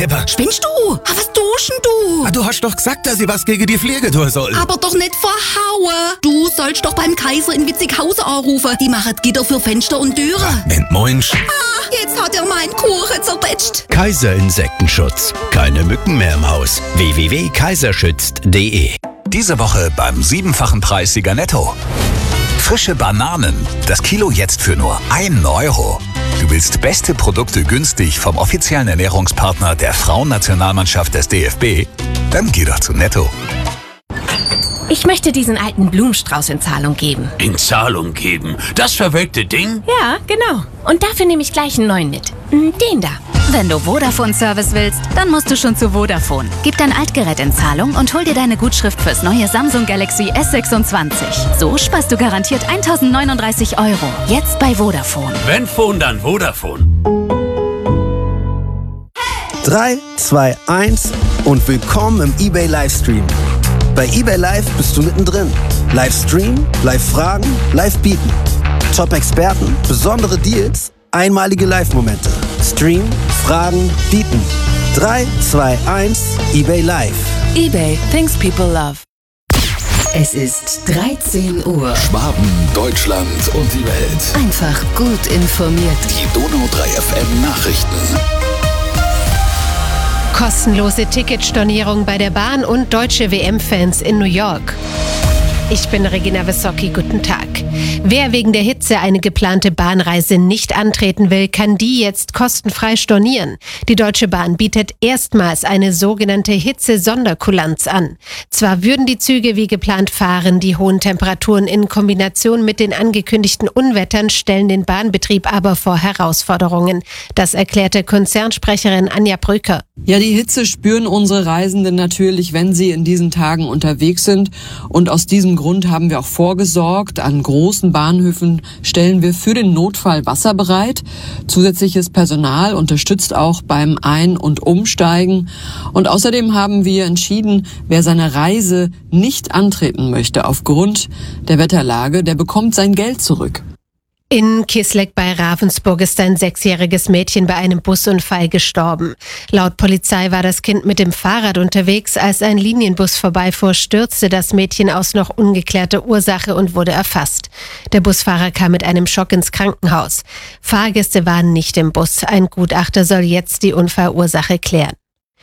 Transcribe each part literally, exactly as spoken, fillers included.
Heppe. Spinnst du? Ah, was duschen du? Ah, du hast doch gesagt, dass ich was gegen die Pflege tun soll. Aber doch nicht verhauen. Du sollst doch beim Kaiser in Witzighausen anrufen. Die machen Gitter für Fenster und Türen. Wenn moinsch. Ah, jetzt hat er meinen Kuchen zerpetscht. Kaiser Insektenschutz. Keine Mücken mehr im Haus. w w w punkt kaiserschützt punkt d e. Diese Woche beim siebenfachen Preissieger Netto. Frische Bananen. Das Kilo jetzt für nur einen Euro. Du willst beste Produkte günstig vom offiziellen Ernährungspartner der Frauennationalmannschaft des D F B? Dann geh doch zu Netto. Ich möchte diesen alten Blumenstrauß in Zahlung geben. In Zahlung geben? Das verwelkte Ding? Ja, genau. Und dafür nehme ich gleich einen neuen mit. Den da. Wenn du Vodafone-Service willst, dann musst du schon zu Vodafone. Gib dein Altgerät in Zahlung und hol dir deine Gutschrift fürs neue Samsung Galaxy S sechsundzwanzig. So sparst du garantiert eintausendneununddreißig Euro. Jetzt bei Vodafone. Wenn Phone, dann Vodafone. drei, zwei, eins und willkommen im eBay Livestream. Bei eBay Live bist du mittendrin. Livestream, Live-Fragen, Live-Bieten. Top-Experten, besondere Deals, einmalige Live-Momente. Stream, Fragen, Bieten. drei, zwei, eins, eBay Live. eBay, things people love. Es ist dreizehn Uhr. Schwaben, Deutschland und die Welt. Einfach gut informiert. Die Donau drei F M Nachrichten. Kostenlose Ticketstornierung bei der Bahn und deutsche W M-Fans in New York. Ich bin Regina Wissocki, guten Tag. Wer wegen der Hitze eine geplante Bahnreise nicht antreten will, kann die jetzt kostenfrei stornieren. Die Deutsche Bahn bietet erstmals eine sogenannte Hitze-Sonderkulanz an. Zwar würden die Züge wie geplant fahren, die hohen Temperaturen in Kombination mit den angekündigten Unwettern stellen den Bahnbetrieb aber vor Herausforderungen. Das erklärte Konzernsprecherin Anja Brücker. Ja, die Hitze spüren unsere Reisenden natürlich, wenn sie in diesen Tagen unterwegs sind. Und aus diesem Grund haben wir auch vorgesorgt. An großen Bahnhöfen stellen wir für den Notfall Wasser bereit. Zusätzliches Personal unterstützt auch beim Ein- und Umsteigen. Und außerdem haben wir entschieden, wer seine Reise nicht antreten möchte aufgrund der Wetterlage, der bekommt sein Geld zurück. In Kisleck bei Ravensburg ist ein sechsjähriges Mädchen bei einem Busunfall gestorben. Laut Polizei war das Kind mit dem Fahrrad unterwegs. Als ein Linienbus vorbeifuhr, stürzte das Mädchen aus noch ungeklärter Ursache und wurde erfasst. Der Busfahrer kam mit einem Schock ins Krankenhaus. Fahrgäste waren nicht im Bus. Ein Gutachter soll jetzt die Unfallursache klären.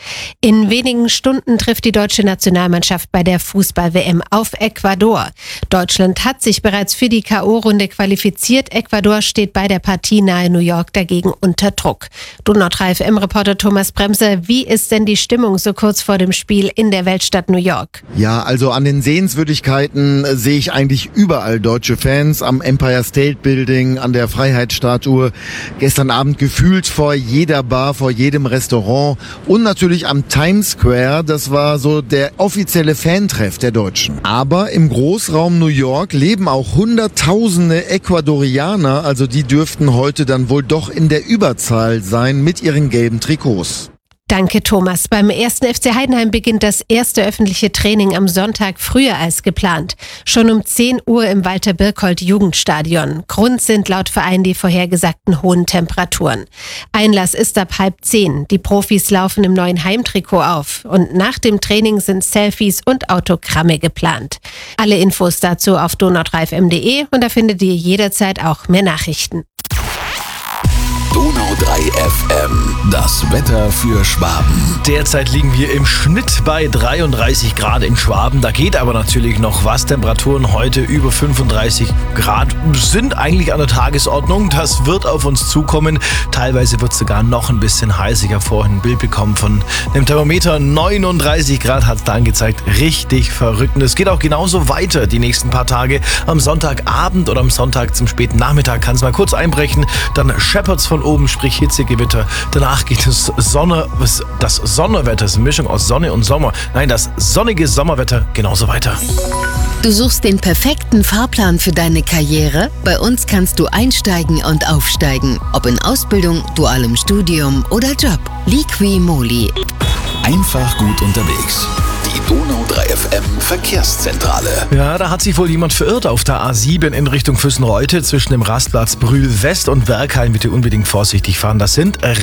In wenigen Stunden trifft die deutsche Nationalmannschaft bei der Fußball-W M auf Ecuador. Deutschland hat sich bereits für die K O-Runde qualifiziert. Ecuador steht bei der Partie nahe New York dagegen unter Druck. Donau drei F M-Reporter Thomas Bremser, wie ist denn die Stimmung so kurz vor dem Spiel in der Weltstadt New York? Ja, also an den Sehenswürdigkeiten sehe ich eigentlich überall deutsche Fans. Am Empire State Building, an der Freiheitsstatue. Gestern Abend gefühlt vor jeder Bar, vor jedem Restaurant und natürlich am Times Square. Das war so der offizielle Fantreff der Deutschen. Aber im Großraum New York leben auch Hunderttausende Ecuadorianer. Also die dürften heute dann wohl doch in der Überzahl sein mit ihren gelben Trikots. Danke, Thomas. Beim ersten F C Heidenheim beginnt das erste öffentliche Training am Sonntag früher als geplant. Schon um zehn Uhr im Walter-Birkholt-Jugendstadion. Grund sind laut Verein die vorhergesagten hohen Temperaturen. Einlass ist ab halb zehn. Die Profis laufen im neuen Heimtrikot auf. Und nach dem Training sind Selfies und Autogramme geplant. Alle Infos dazu auf donau drei f m punkt d e und da findet ihr jederzeit auch mehr Nachrichten. Donau drei F M, das Wetter für Schwaben. Derzeit liegen wir im Schnitt bei dreiunddreißig Grad in Schwaben. Da geht aber natürlich noch was. Temperaturen heute über fünfunddreißig Grad sind eigentlich an der Tagesordnung. Das wird auf uns zukommen. Teilweise wird es sogar noch ein bisschen heißer. Ich habe vorhin ein Bild bekommen von dem Thermometer. neununddreißig Grad hat es da angezeigt. Richtig verrückt. Und es geht auch genauso weiter die nächsten paar Tage. Am Sonntagabend oder am Sonntag zum späten Nachmittag kann es mal kurz einbrechen. Dann scheppert's von oben, sprich Hitzegewitter. Danach geht es Sonne, das Sonnewetter, das ist eine Mischung aus Sonne und Sommer. Nein, das sonnige Sommerwetter genauso weiter. Du suchst den perfekten Fahrplan für deine Karriere? Bei uns kannst du einsteigen und aufsteigen. Ob in Ausbildung, dualem Studium oder Job. Liqui-Moly. Einfach gut unterwegs. Die Donau drei F M Verkehrszentrale. Ja, da hat sich wohl jemand verirrt auf der A sieben in Richtung Füssen-Reute zwischen dem Rastplatz Brühl West und Werkheim. Bitte unbedingt vorsichtig fahren. Das sind